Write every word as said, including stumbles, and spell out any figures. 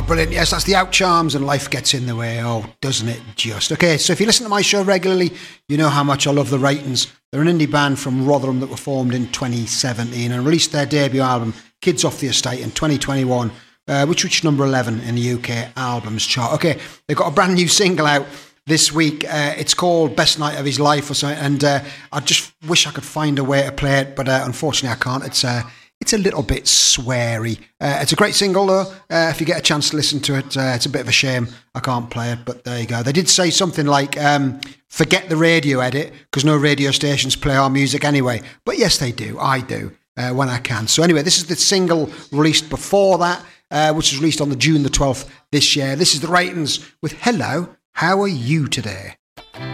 brilliant. Yes, that's the Outcharms and Life Gets in the Way. Oh, doesn't it just? Okay, so if you listen to my show regularly, you know how much I love the Writings. They're an indie band from Rotherham that were formed in twenty seventeen and released their debut album, Kids Off the Estate, in twenty twenty-one, uh, which reached number eleven in the U K albums chart. Okay, they've got a brand new single out this week. Uh, it's called Best Night of His Life or something, and uh, I just wish I could find a way to play it, but uh, unfortunately I can't. It's uh, it's a little bit sweary. Uh, it's a great single though. Uh, if you get a chance to listen to it, uh, it's a bit of a shame I can't play it, but there you go. They did say something like, um, forget the radio edit, because no radio stations play our music anyway. But yes, they do. I do, uh, when I can. So anyway, this is the single released before that, uh, which was released on the June the twelfth this year. This is the Writings with Hello, How Are You Today?